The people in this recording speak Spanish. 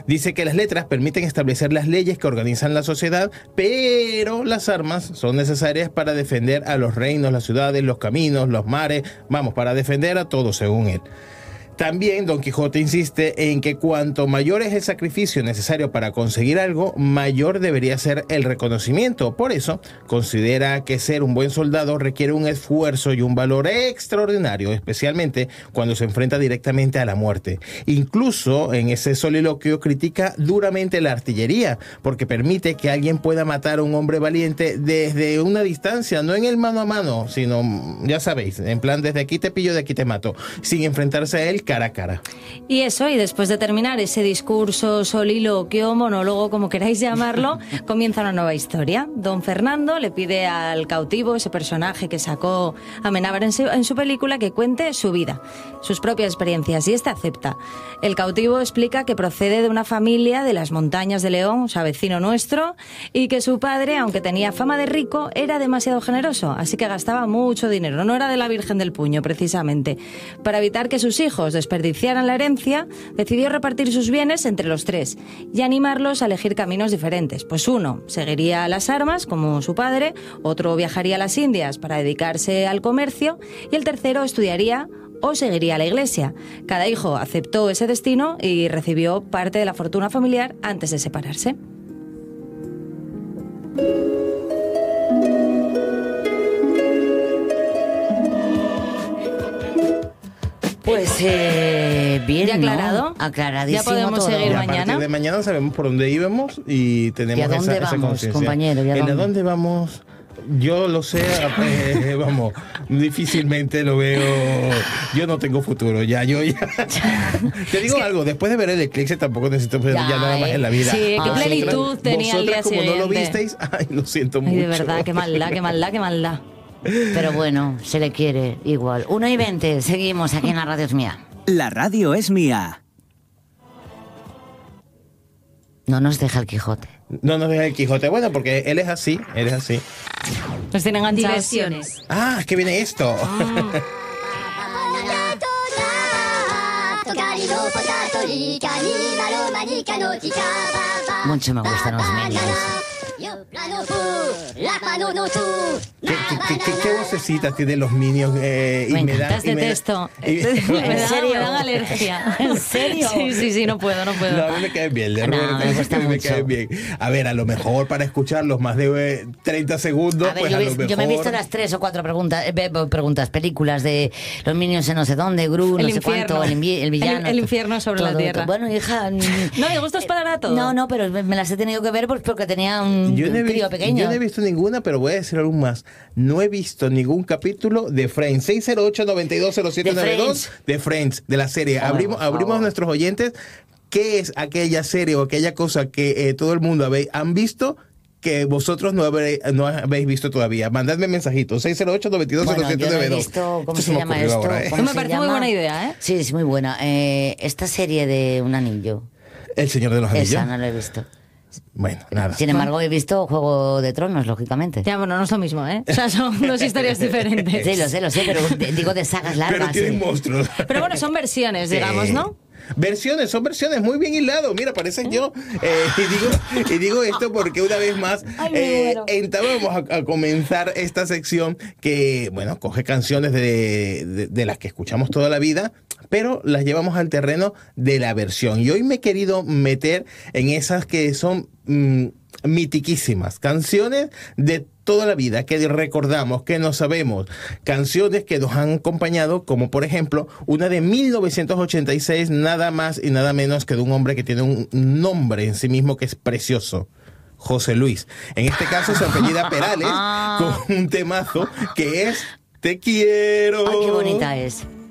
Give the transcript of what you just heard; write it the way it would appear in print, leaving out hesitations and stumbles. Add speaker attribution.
Speaker 1: Dice que las letras permiten establecer las leyes que organizan la sociedad, pero las armas son necesarias para defender a los reinos, las ciudades, los caminos, los mares, vamos, para defender a todos, según él. También Don Quijote insiste en que cuanto mayor es el sacrificio necesario para conseguir algo, mayor debería ser el reconocimiento. Por eso, considera que ser un buen soldado requiere un esfuerzo y un valor extraordinario, especialmente cuando se enfrenta directamente a la muerte. Incluso en ese soliloquio critica duramente la artillería, porque permite que alguien pueda matar a un hombre valiente desde una distancia, no en el mano a mano, sino, ya sabéis, en plan desde aquí te pillo, de aquí te mato, sin enfrentarse a él cara a cara.
Speaker 2: Y eso, y después de terminar ese discurso, soliloquio, monólogo, como queráis llamarlo, comienza una nueva historia. Don Fernando le pide al cautivo, ese personaje que sacó Amenábar en su película, que cuente su vida, sus propias experiencias, y este acepta. El cautivo explica que procede de una familia de las montañas de León, o sea, vecino nuestro, y que su padre, aunque tenía fama de rico, era demasiado generoso, así que gastaba mucho dinero, no era de la Virgen del Puño, precisamente. Para evitar que sus hijos desperdiciaran la herencia, decidió repartir sus bienes entre los tres y animarlos a elegir caminos diferentes. Pues uno seguiría las armas, como su padre, otro viajaría a las Indias para dedicarse al comercio y el tercero estudiaría o seguiría la iglesia. Cada hijo aceptó ese destino y recibió parte de la fortuna familiar antes de separarse.
Speaker 3: Pues bien,
Speaker 2: ¿ya aclarado?
Speaker 3: ¿No? Aclaradísimo.
Speaker 2: Ya podemos
Speaker 3: todo.
Speaker 2: seguir
Speaker 1: Y a
Speaker 2: mañana.
Speaker 1: partir de mañana sabemos por dónde íbamos y tenemos
Speaker 3: ¿Y a dónde
Speaker 1: esa
Speaker 3: vamos,
Speaker 1: conciencia.
Speaker 3: compañero? ¿Y a
Speaker 1: ¿En
Speaker 3: dónde?
Speaker 1: dónde vamos? Yo lo sé, vamos, difícilmente lo veo. Yo no tengo futuro, ya. Te digo algo, después de ver el eclipse tampoco necesito ver ya nada más en la vida.
Speaker 2: Sí, qué plenitud tenía el día
Speaker 1: como
Speaker 2: siguiente.
Speaker 1: no lo visteis, ay, lo siento mucho.
Speaker 2: Ay, de verdad, qué maldad, qué maldad, qué maldad.
Speaker 3: Pero bueno, se le quiere igual. 1:20, seguimos aquí en la radio es mía.
Speaker 4: La radio es mía.
Speaker 3: No nos deja el Quijote.
Speaker 1: No nos deja el Quijote. Bueno, porque él es así.
Speaker 2: Nos tienen enganchados.
Speaker 5: Diversiones.
Speaker 1: Ah, es que viene esto.
Speaker 3: Mucho me gustan los Minions.
Speaker 1: ¿Qué vocecitas tienen los Minions?
Speaker 2: Me encanta este texto.
Speaker 3: ¿En serio?
Speaker 2: Me dan alergia.
Speaker 3: ¿En serio?
Speaker 2: Sí, no puedo.
Speaker 1: No, a mí me caen bien,
Speaker 3: me gusta
Speaker 1: me
Speaker 3: mucho.
Speaker 1: caen bien. A ver, a lo mejor para escucharlos más de 30 segundos,
Speaker 3: A ver,
Speaker 1: pues a lo mejor...
Speaker 3: yo me he visto las 3 o 4 películas de los Minions en no sé dónde, Gru, no sé cuánto, el villano.
Speaker 2: El infierno sobre la tierra.
Speaker 3: Bueno, hija...
Speaker 2: No, de gustos para todo.
Speaker 3: No, pero me las he tenido que ver porque tenía un crío pequeño.
Speaker 1: Yo no he visto ninguna, pero voy a decir algo más. No he visto ningún capítulo de Friends. 608-920792 de Friends, de la serie. Abrimos a nuestros oyentes. ¿Qué es aquella serie o aquella cosa que todo el mundo han visto que vosotros no habéis visto todavía? Mandadme mensajitos. 608-920792.
Speaker 3: Bueno, yo no he visto, ¿cómo se llama esto?
Speaker 2: Me parece muy buena idea, ¿eh?
Speaker 3: Sí, es muy buena. Esta serie de un anillo.
Speaker 1: El Señor de los Anillos.
Speaker 3: Esa no la he visto.
Speaker 1: Bueno, nada.
Speaker 3: Sin embargo, he visto Juego de Tronos, lógicamente.
Speaker 2: Ya, bueno, no es lo mismo, ¿eh? O sea, son dos historias diferentes.
Speaker 3: Sí, lo sé, pero digo de sagas largas.
Speaker 1: Pero tienen monstruos.
Speaker 2: Pero bueno, son versiones, digamos, ¿no?
Speaker 1: Son versiones, muy bien hilado. Mira, parecen yo. Y digo esto porque una vez más vamos a comenzar esta sección que, bueno, coge canciones de las que escuchamos toda la vida, pero las llevamos al terreno de la versión. Y hoy me he querido meter en esas que son mitiquísimas, canciones de toda la vida, que recordamos, que no sabemos, canciones que nos han acompañado, como por ejemplo una de 1986, nada más y nada menos que de un hombre que tiene un nombre en sí mismo que es precioso: José Luis. En este caso se apellida Perales, con un temazo que es Te quiero.
Speaker 3: Ay, qué bonita es.